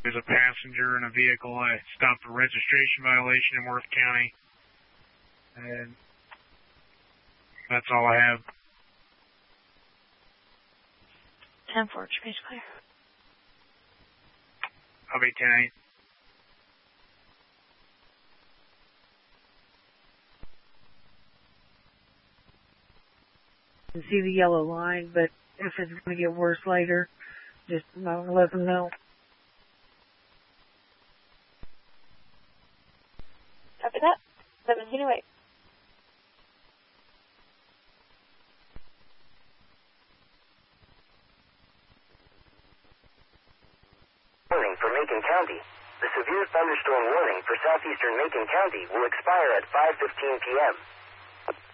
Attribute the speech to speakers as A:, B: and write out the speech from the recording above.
A: There's a passenger in a vehicle. I stopped a registration violation in Worth County. And that's all I have.
B: 10-4, space clear.
A: I'll be 10-8.
C: You can see the yellow line, but if it's going to get worse later, just let them know.
B: Copy that. 1708.
D: Warning for Macon County. The severe thunderstorm warning for southeastern Macon County will expire at 5:15 p.m.